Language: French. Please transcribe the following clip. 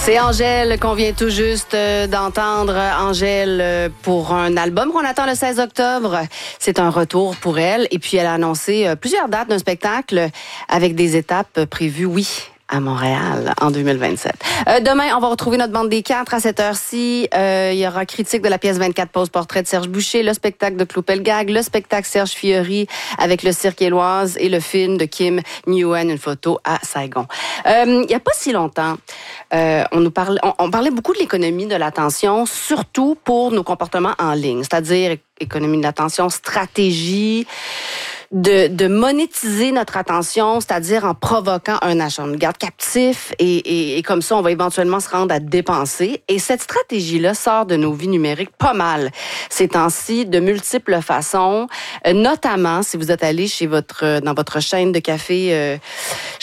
C'est Angèle qu'on vient tout juste d'entendre. Angèle pour un album qu'on attend le 16 octobre. C'est un retour pour elle. Et puis, elle a annoncé plusieurs dates d'un spectacle avec des étapes prévues, oui, à Montréal en 2027. Demain, on va retrouver notre bande des 4 à cette heure-ci. Il y aura critique de la pièce 24 pose portrait de Serge Boucher, le spectacle de Claude Pelgag, le spectacle Serge Fiori avec le Cirque Éloise et le film de Kim Nguyen, une photo à Saigon. Il y a pas si longtemps, on parlait beaucoup de l'économie de l'attention, surtout pour nos comportements en ligne, c'est-à-dire économie de l'attention, stratégie, de monétiser notre attention, c'est-à-dire en provoquant un achat. On nous garde captifs et comme ça, on va éventuellement se rendre à dépenser. Et cette stratégie-là sort de nos vies numériques pas mal ces temps-ci, de multiples façons, notamment si vous êtes allé dans votre chaîne de café